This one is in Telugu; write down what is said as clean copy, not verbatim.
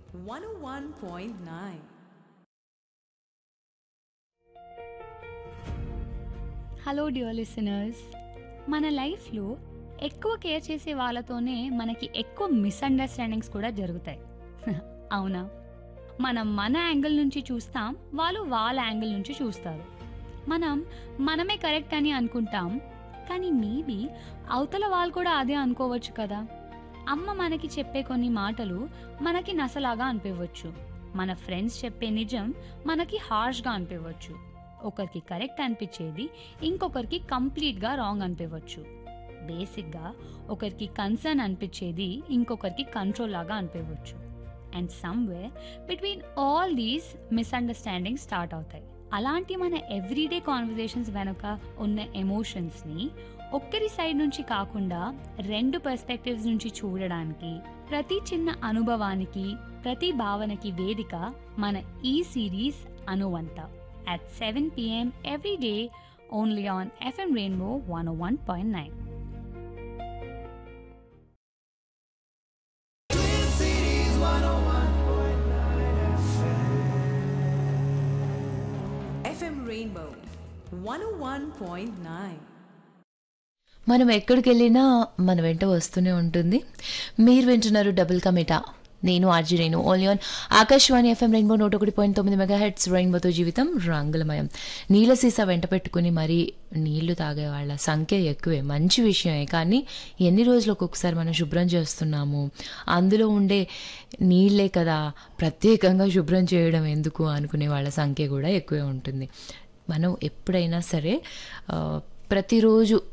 101.9. హలో డియర్ లిసనర్స్, మన లైఫ్లో ఎక్కువ కేర్ చేసే వాళ్ళతోనే మనకి ఎక్కువ మిస్అండర్స్టాండింగ్స్ కూడా జరుగుతాయి. అవునా? మనం మన యాంగిల్ నుంచి చూస్తాం, వాళ్ళు వాళ్ళ యాంగిల్ నుంచి చూస్తారు. మనం మనమే కరెక్ట్ అని అనుకుంటాం, కానీ మేబీ అవతల వాళ్ళు కూడా అదే అనుకోవచ్చు కదా. అమ్మ మనకి చెప్పే కొన్ని మాటలు మనకి నసలాగా అనిపించవచ్చు. మన ఫ్రెండ్స్ చెప్పే నిజం మనకి హార్ష్గా అనిపించవచ్చు. ఒకరికి కరెక్ట్ అనిపించేది ఇంకొకరికి కంప్లీట్గా రాంగ్ అనిపించవచ్చు. బేసిక్గా ఒకరికి కన్సర్న్ అనిపించేది ఇంకొకరికి కంట్రోల్ లాగా అనిపించవచ్చు. And somewhere between all these misunderstanding start అవుతాయి. అలాంటి మన ఎవ్రీడే కాన్వర్జేషన్స్ వెనుక ఉన్న ఎమోషన్స్ని ఒక్కరి సైడ్ నుంచి కాకుండా రెండు పర్స్పెక్టివ్స్ నుంచి చూడడానికి, ప్రతి చిన్న అనుభవానికి, ప్రతి భావనకి వేదిక మన ఈ series అనువంత at 7 p.m. every day only on FM Rainbow 101.9. FM Rainbow 101.9. మనం ఎక్కడికి వెళ్ళినా మన వెంట వస్తూనే ఉంటుంది. మీరు వింటున్నారు డబుల్ కమిటా. నేను RG Renu, only on Akashvani FM rainbow 101.9 megahertz. రెయిన్బోతో జీవితం రంగులమయం. నీళ్ళ సీసా వెంట పెట్టుకుని మరీ నీళ్లు తాగే వాళ్ళ సంఖ్య ఎక్కువే, మంచి విషయమే. కానీ ఎన్ని రోజులు ఒక్కొక్కసారి మనం శుభ్రం చేస్తున్నాము, అందులో ఉండే నీళ్ళే కదా, ప్రత్యేకంగా శుభ్రం చేయడం ఎందుకు అనుకునే వాళ్ళ సంఖ్య కూడా ఎక్కువే ఉంటుంది. మనం ఎప్పుడైనా సరే ప్రతిరోజు